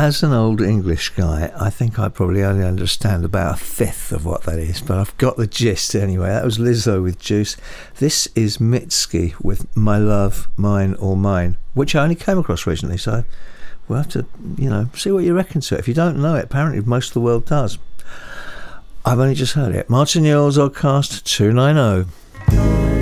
as an old English guy, I think I probably only understand about a fifth of what that is, but I've got the gist anyway. That was Lizzo with Juice. This is Mitski with My Love, Mine or Mine, which I only came across recently, so we'll have to, see what you reckon to it. If you don't know it, apparently most of the world does. I've only just heard it. Martin Yule's Oddcast 290.